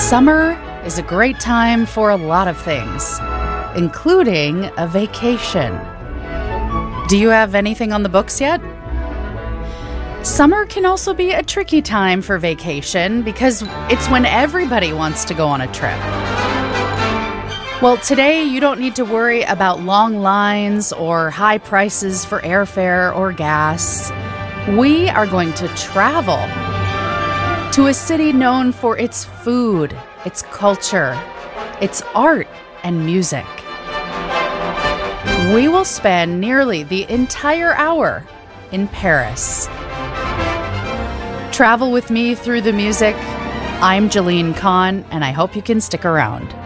Summer is a great time for a lot of things, including a vacation. Do you have anything on the books yet? Summer can also be a tricky time for vacation because it's when everybody wants to go on a trip. Well, today you don't need to worry about long lines or high prices for airfare or gas. We are going to travel to a city known for its food, its culture, its art, and music. We will spend nearly the entire hour in Paris. Travel with me through the music. I'm Jalene Kahn, and I hope you can stick around.